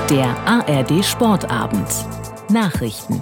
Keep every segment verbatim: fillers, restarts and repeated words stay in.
Der A R D Sportabend. Nachrichten.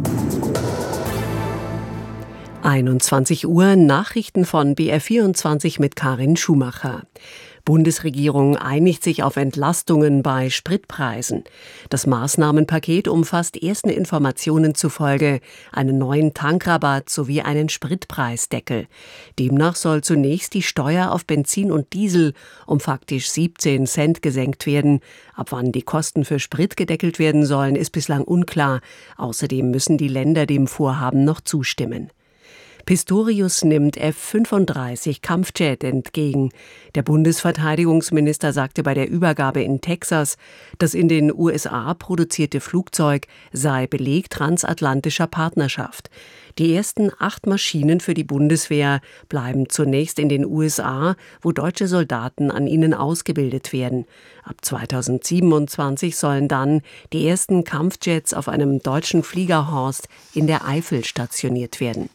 einundzwanzig Uhr, Nachrichten von B R vierundzwanzig mit Karin Schumacher. Bundesregierung einigt sich auf Entlastungen bei Spritpreisen. Das Maßnahmenpaket umfasst ersten Informationen zufolge einen neuen Tankrabatt sowie einen Spritpreisdeckel. Demnach soll zunächst die Steuer auf Benzin und Diesel um faktisch siebzehn Cent gesenkt werden. Ab wann die Kosten für Sprit gedeckelt werden sollen, ist bislang unklar. Außerdem müssen die Länder dem Vorhaben noch zustimmen. Pistorius nimmt F fünfunddreißig Kampfjet entgegen. Der Bundesverteidigungsminister sagte bei der Übergabe in Texas, das in den U S A produzierte Flugzeug sei Beleg transatlantischer Partnerschaft. Die ersten acht Maschinen für die Bundeswehr bleiben zunächst in den U S A, wo deutsche Soldaten an ihnen ausgebildet werden. Ab zweitausendsiebenundzwanzig sollen dann die ersten Kampfjets auf einem deutschen Fliegerhorst in der Eifel stationiert werden.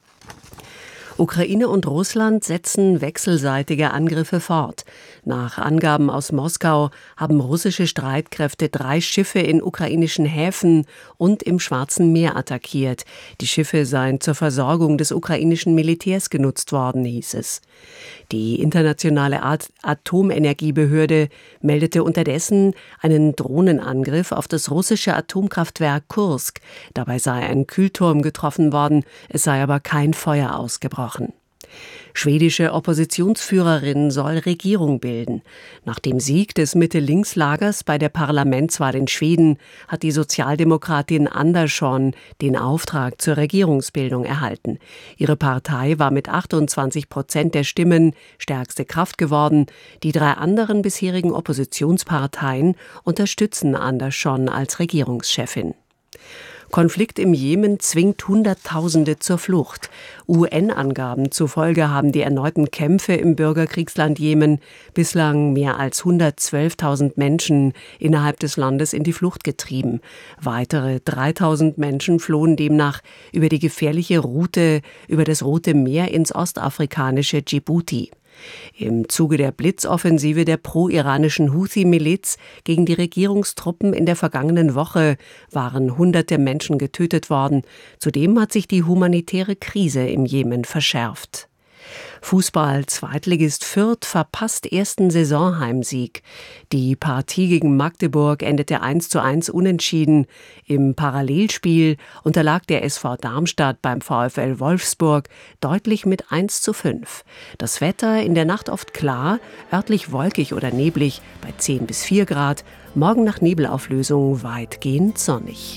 Ukraine und Russland setzen wechselseitige Angriffe fort. Nach Angaben aus Moskau haben russische Streitkräfte drei Schiffe in ukrainischen Häfen und im Schwarzen Meer attackiert. Die Schiffe seien zur Versorgung des ukrainischen Militärs genutzt worden, hieß es. Die internationale At- Atomenergiebehörde meldete unterdessen einen Drohnenangriff auf das russische Atomkraftwerk Kursk. Dabei sei ein Kühlturm getroffen worden, es sei aber kein Feuer ausgebrochen. Schwedische Oppositionsführerin soll Regierung bilden. Nach dem Sieg des Mitte-Links-Lagers bei der Parlamentswahl in Schweden hat die Sozialdemokratin Andersson den Auftrag zur Regierungsbildung erhalten. Ihre Partei war mit achtundzwanzig Prozent der Stimmen stärkste Kraft geworden. Die drei anderen bisherigen Oppositionsparteien unterstützen Andersson als Regierungschefin. Konflikt im Jemen zwingt Hunderttausende zur Flucht. U N-Angaben zufolge haben die erneuten Kämpfe im Bürgerkriegsland Jemen bislang mehr als hundertzwölftausend Menschen innerhalb des Landes in die Flucht getrieben. Weitere dreitausend Menschen flohen demnach über die gefährliche Route über das Rote Meer ins ostafrikanische Djibouti. Im Zuge der Blitzoffensive der pro-iranischen Houthi-Miliz gegen die Regierungstruppen in der vergangenen Woche waren hunderte Menschen getötet worden. Zudem hat sich die humanitäre Krise im Jemen verschärft. Fußball-Zweitligist Fürth verpasst ersten Saisonheimsieg. Die Partie gegen Magdeburg endete eins zu eins unentschieden. Im Parallelspiel unterlag der S V Darmstadt beim VfL Wolfsburg deutlich mit eins zu fünf. Das Wetter in der Nacht oft klar, örtlich wolkig oder neblig bei zehn bis vier Grad. Morgen nach Nebelauflösung weitgehend sonnig.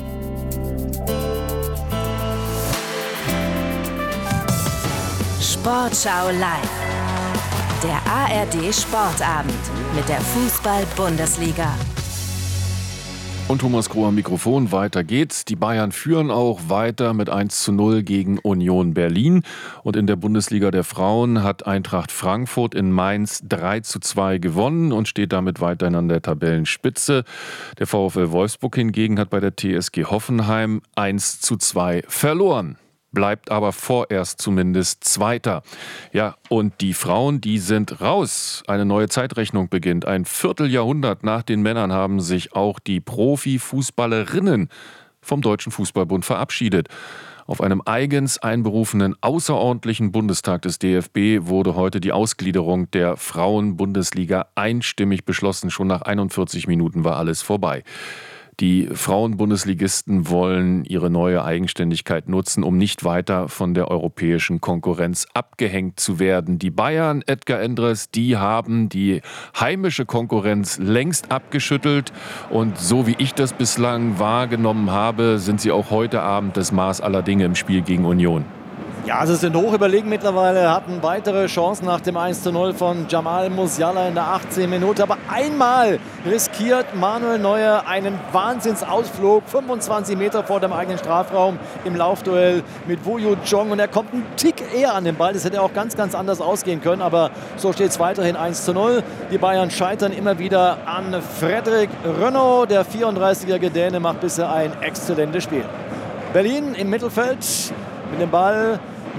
Sportschau live. Der A R D Sportabend mit der Fußball-Bundesliga. Und Thomas Kroh am Mikrofon, weiter geht's. Die Bayern führen auch weiter mit eins zu null gegen Union Berlin. Und in der Bundesliga der Frauen hat Eintracht Frankfurt in Mainz drei zu zwei gewonnen und steht damit weiterhin an der Tabellenspitze. Der VfL Wolfsburg hingegen hat bei der T S G Hoffenheim eins zu zwei verloren. Bleibt aber vorerst zumindest Zweiter. Ja, und die Frauen, die sind raus. Eine neue Zeitrechnung beginnt. Ein Vierteljahrhundert nach den Männern haben sich auch die Profifußballerinnen vom Deutschen Fußballbund verabschiedet. Auf einem eigens einberufenen außerordentlichen Bundestag des D F B wurde heute die Ausgliederung der Frauen-Bundesliga einstimmig beschlossen. Schon nach einundvierzig Minuten war alles vorbei. Die Frauen-Bundesligisten wollen ihre neue Eigenständigkeit nutzen, um nicht weiter von der europäischen Konkurrenz abgehängt zu werden. Die Bayern, Edgar Endres, die haben die heimische Konkurrenz längst abgeschüttelt. Und so wie ich das bislang wahrgenommen habe, sind sie auch heute Abend das Maß aller Dinge im Spiel gegen Union. Ja, sie sind hoch überlegen mittlerweile, hatten weitere Chancen nach dem eins zu null von Jamal Musiala in der achtzehnten Minute. Aber einmal riskiert Manuel Neuer einen Wahnsinnsausflug, fünfundzwanzig Meter vor dem eigenen Strafraum im Laufduell mit Woo Jong. Und er kommt einen Tick eher an den Ball. Das hätte auch ganz, ganz anders ausgehen können. Aber so steht es weiterhin eins zu null. Die Bayern scheitern immer wieder an Frederic Renaud. Der vierunddreißigjährige Däne macht bisher ein exzellentes Spiel. Berlin im Mittelfeld mit dem Ball.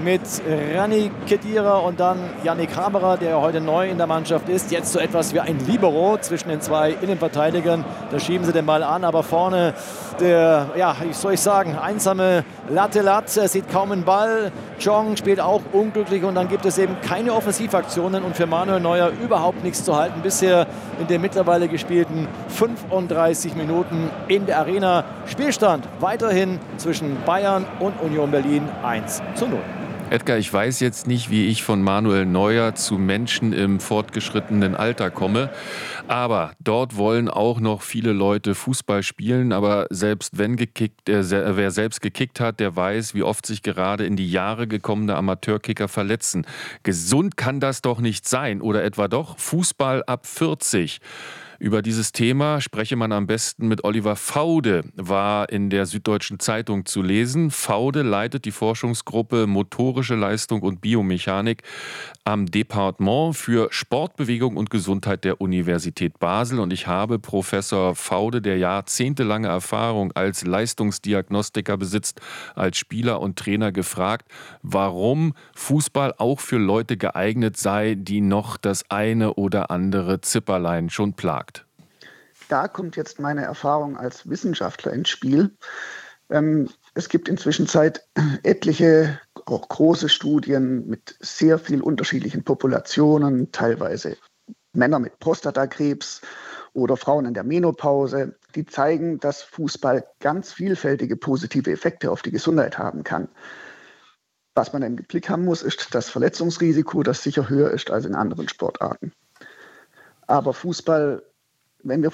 mit Rani Khedira und dann Yannick Haberer, der heute neu in der Mannschaft ist. Jetzt so etwas wie ein Libero zwischen den zwei Innenverteidigern. Da schieben sie den Ball an, aber vorne der, ja, wie soll ich sagen, einsame Latte-Lat. Er sieht kaum einen Ball. Chong spielt auch unglücklich und dann gibt es eben keine Offensivaktionen und für Manuel Neuer überhaupt nichts zu halten. Bisher in den mittlerweile gespielten fünfunddreißig Minuten in der Arena. Spielstand weiterhin zwischen Bayern und Union Berlin eins zu null. Edgar, ich weiß jetzt nicht, wie ich von Manuel Neuer zu Menschen im fortgeschrittenen Alter komme, aber dort wollen auch noch viele Leute Fußball spielen, aber selbst wenn gekickt, äh, wer selbst gekickt hat, der weiß, wie oft sich gerade in die Jahre gekommene Amateurkicker verletzen. Gesund kann das doch nicht sein, oder etwa doch? Fußball ab vierzig. Über dieses Thema spreche man am besten mit Oliver Faude, war in der Süddeutschen Zeitung zu lesen. Faude leitet die Forschungsgruppe Motorische Leistung und Biomechanik am Departement für Sportbewegung und Gesundheit der Universität Basel. Und ich habe Professor Faude, der jahrzehntelange Erfahrung als Leistungsdiagnostiker besitzt, als Spieler und Trainer gefragt, warum Fußball auch für Leute geeignet sei, die noch das eine oder andere Zipperlein schon plagt. Da kommt jetzt meine Erfahrung als Wissenschaftler ins Spiel. Ähm, es gibt inzwischen Zeit etliche, auch große Studien mit sehr viel unterschiedlichen Populationen, teilweise Männer mit Prostatakrebs oder Frauen in der Menopause, die zeigen, dass Fußball ganz vielfältige positive Effekte auf die Gesundheit haben kann. Was man im Blick haben muss, ist das Verletzungsrisiko, das sicher höher ist als in anderen Sportarten. Aber Fußball, wenn wir